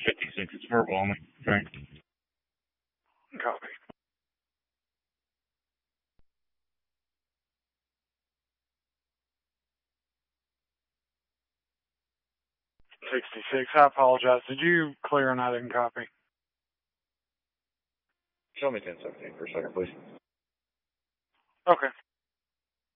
56. It's verbal only. Thanks. Copy. $66. I apologize. Did you clear and I didn't copy? Show me 1017 for a second, please. Okay.